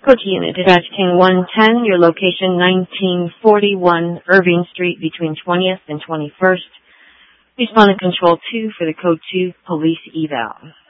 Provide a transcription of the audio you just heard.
Code to Unit, Dispatch King 110, your location 1941 Irving Street between 20th and 21st. Respondent Control 2 for the Code 2 Police Eval.